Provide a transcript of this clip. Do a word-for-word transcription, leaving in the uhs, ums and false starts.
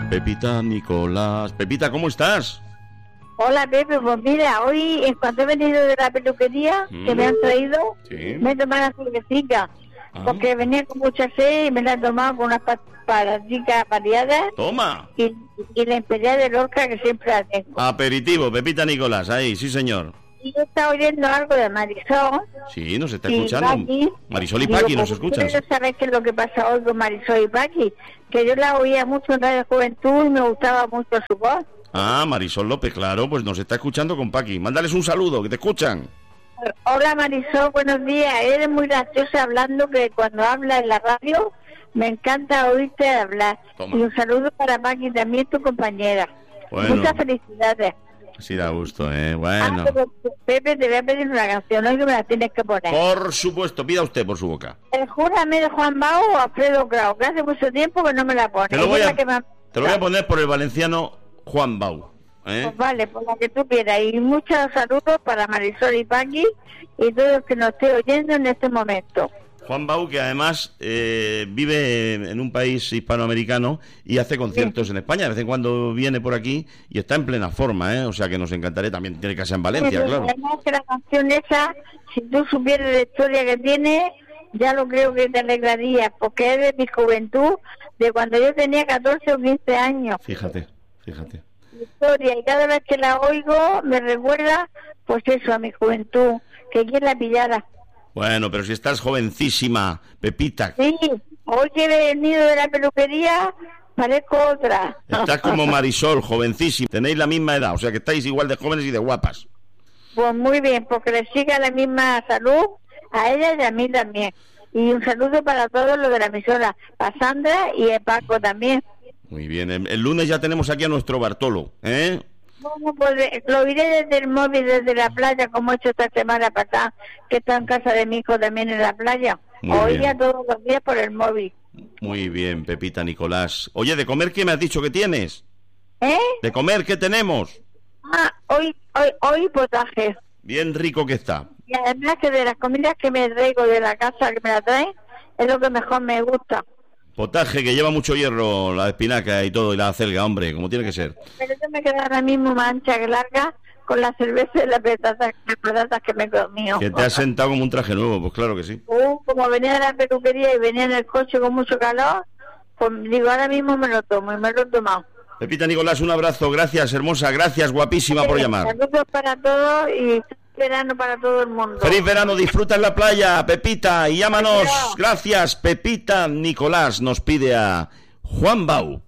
Pepita, Nicolás. Pepita, ¿cómo estás? Hola, Pepe, pues mira, hoy en cuanto he venido de la peluquería mm. que me han traído, sí. me he tomado la cervecita, ah. porque venía con mucha sed y me la he tomado con unas pastillas variadas. Toma. Y, y la imperial de Lorca, que siempre la tengo. Aperitivo, Pepita Nicolás, ahí, sí señor. Y yo estaba oyendo algo de Marisol. Sí, nos está escuchando. Paqui, Marisol y Paqui, nos escuchan. ¿Ustedes saben qué es lo que pasa hoy con Marisol y Paqui? Que yo la oía mucho en Radio Juventud y me gustaba mucho su voz. Ah, Marisol López, claro, pues nos está escuchando con Paqui. Mándales un saludo, que te escuchan. Hola Marisol, buenos días. Eres muy graciosa hablando, que cuando hablas en la radio me encanta oírte hablar. Toma. Y un saludo para Paqui, también tu compañera. Bueno. Muchas felicidades. Sí, da gusto, ¿eh? Bueno. Ah, pero, Pepe, te voy a pedir una canción, hoy que me la tienes que poner. Por supuesto, pida usted por su boca. El Júrame de Juan Bau o Alfredo Grau, que hace mucho tiempo que no me la pone. Te lo voy a, me... te lo voy a poner por el valenciano Juan Bau. ¿eh? Pues vale, por la que tú quieras. Y muchos saludos para Marisol y Paqui y todos los que nos esté oyendo en este momento. Juan Bau, que además eh, vive en un país hispanoamericano y hace conciertos sí. en España. De vez en cuando viene por aquí y está en plena forma, ¿eh? O sea que nos encantaría. También tiene casa en Valencia, sí, claro. Además que la canción esa, si tú supieras la historia que tiene, ya lo creo que te alegraría, porque es de mi juventud, de cuando yo tenía catorce o quince años. Fíjate, fíjate. Historia, y cada vez que la oigo me recuerda, pues eso, a mi juventud, que quien la pillara. Bueno, pero si estás jovencísima, Pepita. Sí, hoy que he venido de la peluquería, parezco otra. Estás como Marisol, jovencísima. Tenéis la misma edad, o sea que estáis igual de jóvenes y de guapas. Pues muy bien, porque le siga la misma salud a ella y a mí también. Y un saludo para todos los de la emisora, para Sandra y a Paco también. Muy bien, el, el lunes ya tenemos aquí a nuestro Bartolo, ¿eh? Bueno, pues lo iré desde el móvil, desde la playa, como he hecho esta semana pasada, que está en casa de mi hijo también en la playa. Oía todos los días por el móvil. Muy bien, Pepita Nicolás. Oye, ¿de comer qué me has dicho que tienes? ¿Eh? ¿De comer qué tenemos? Ah, hoy, hoy, hoy potaje. Bien rico que está. Y además que de las comidas que me traigo de la casa, que me la traen, es lo que mejor me gusta. Potaje que lleva mucho hierro, la espinaca y todo, y la acelga, hombre, como tiene que ser. Pero yo me quedo ahora mismo más ancha que larga con la cerveza y las patatas, las patatas que me he comido. Que te has sentado como un traje nuevo, pues claro que sí. Uh, como venía de la peluquería y venía en el coche con mucho calor, pues digo, ahora mismo me lo tomo y me lo he tomado. Pepita Nicolás, un abrazo, gracias, hermosa, gracias, guapísima sí, por llamar. Saludos para todos y verano para todo el mundo. Feliz verano, disfruta en la playa, Pepita, y llámanos. Gracias, Pepita Nicolás nos pide a Juan Bau.